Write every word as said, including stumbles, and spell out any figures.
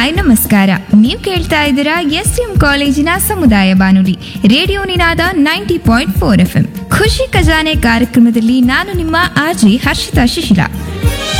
Hi ನಮಸ್ಕಾರ. ನೀವು ಕೇಳ್ತಾ ಇದ್ದೀರಾ ಎಸ್ ಎಂ ಕಾಲೇಜಿನ ಸಮುದಾಯ ಬಾನುಲಿ ರೇಡಿಯೋ ನಿನಾದ ninety point four F M. ಖುಷಿ ಖಜಾನೆ ಕಾರ್ಯಕ್ರಮದಲ್ಲಿ ನಾನು ನಿಮ್ಮ ಆರ್ಜಿ ಹರ್ಷಿತಾ ಶಿಶಿಲ.